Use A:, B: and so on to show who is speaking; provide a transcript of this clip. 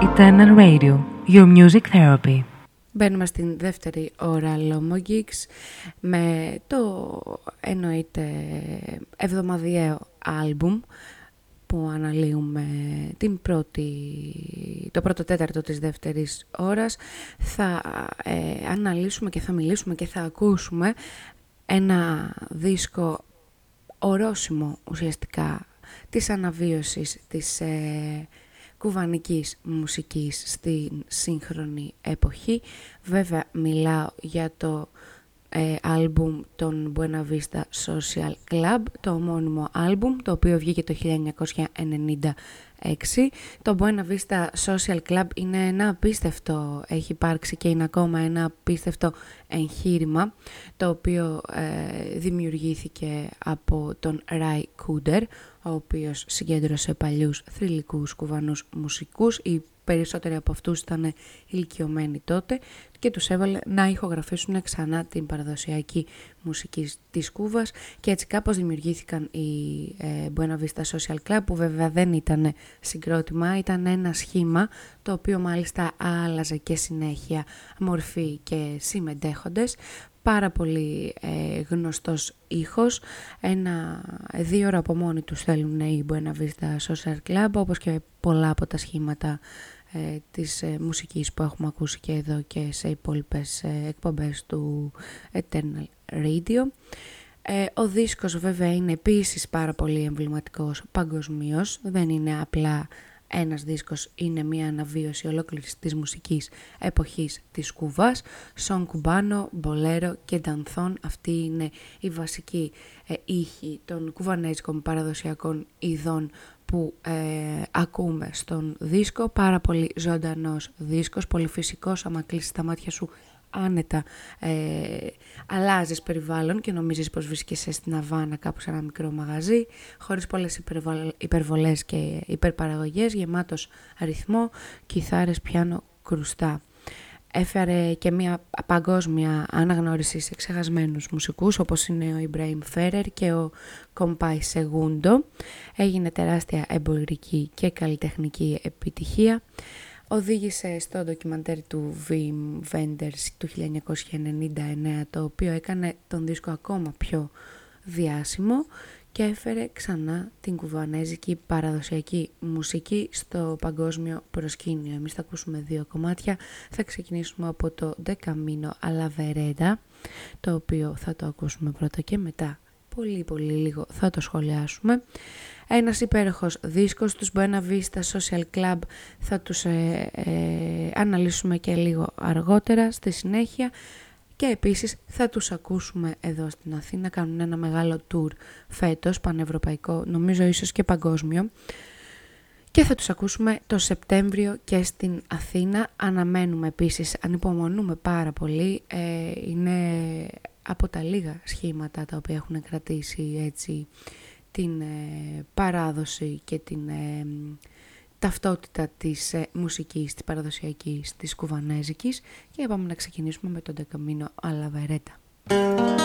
A: Eternal Radio, your music therapy.
B: Μπαίνουμε στην δεύτερη ώρα Lomogeeks με το εννοείται εβδομαδιαίο άλμπουμ που αναλύουμε το πρώτο τέταρτο της δεύτερης ώρας. Θα αναλύσουμε και θα μιλήσουμε και θα ακούσουμε ένα δίσκο ορόσημο ουσιαστικά της αναβίωσης της κουβανικής μουσικής στην σύγχρονη εποχή. Βέβαια μιλάω για το άλμπουμ των Buena Vista Social Club, το ομώνυμο άλμπουμ, το οποίο βγήκε το 1996. Το Buena Vista Social Club είναι ένα απίστευτο, έχει υπάρξει και είναι ακόμα ένα απίστευτο εγχείρημα, το οποίο δημιουργήθηκε από τον Ray Cooder, ο οποίος συγκέντρωσε παλιούς θρυλικούς κουβανούς μουσικούς. Οι περισσότεροι από αυτούς ήταν ηλικιωμένοι τότε και τους έβαλε να ηχογραφήσουν ξανά την παραδοσιακή μουσική της Κούβας και έτσι κάπως δημιουργήθηκαν οι Buena Vista Social Club, που βέβαια δεν ήταν συγκρότημα, ήταν ένα σχήμα το οποίο μάλιστα άλλαζε και συνέχεια μορφή και συμμετέχοντες. Πάρα πολύ γνωστός ήχος, 2 ώρα από μόνοι τους θέλουν οι Buena Vista Social Club, όπως και πολλά από τα σχήματα της μουσικής που έχουμε ακούσει και εδώ και σε υπόλοιπες εκπομπές του Eternal Radio. Ο δίσκος βέβαια είναι επίσης πάρα πολύ εμβληματικός παγκοσμίως, δεν είναι απλά ένας δίσκος, είναι μια αναβίωση ολόκληρης της μουσικής εποχής της Κούβας. Σον κουμπάνο, μπολέρο και ντανθόν, αυτοί είναι οι βασικοί ήχοι των κουβανέζικων παραδοσιακών ειδών που ακούμε στον δίσκο. Πάρα πολύ ζωντανός δίσκος, πολύ φυσικός, άμα κλείσεις τα μάτια σου άνετα αλλάζεις περιβάλλον και νομίζεις πως βρίσκεσαι στην Αβάνα κάπου σε ένα μικρό μαγαζί, χωρίς πολλές υπερβολές και υπερπαραγωγές, γεμάτος αριθμό, κιθάρες, πιάνο, κρουστά. Έφερε και μια παγκόσμια αναγνώριση σε ξεχασμένους μουσικούς όπως είναι ο Ιμπραήμ Φέρερ και ο Κομπάι Σεγούντο. Έγινε τεράστια εμπορική και καλλιτεχνική επιτυχία. Οδήγησε στο ντοκιμαντέρ του Wim Wenders του 1999, το οποίο έκανε τον δίσκο ακόμα πιο διάσημο και έφερε ξανά την κουβανέζικη παραδοσιακή μουσική στο παγκόσμιο προσκήνιο. Εμείς θα ακούσουμε 2 κομμάτια. Θα ξεκινήσουμε από το De Camino a la Vereda, το οποίο θα το ακούσουμε πρώτα και μετά πολύ λίγο θα το σχολιάσουμε. Ένας υπέροχος δίσκος, τους Buena Vista Social Club, θα τους αναλύσουμε και λίγο αργότερα στη συνέχεια και επίσης θα τους ακούσουμε εδώ στην Αθήνα, κάνουν ένα μεγάλο tour φέτος, πανευρωπαϊκό, νομίζω ίσως και παγκόσμιο, και θα τους ακούσουμε το Σεπτέμβριο και στην Αθήνα. Αναμένουμε επίσης, ανυπομονούμε πάρα πολύ, είναι από τα λίγα σχήματα τα οποία έχουν κρατήσει έτσι την παράδοση και την ταυτότητα της μουσικής, της παραδοσιακής, της κουβανέζικης, και πάμε να ξεκινήσουμε με τον De Camino a la Vereda.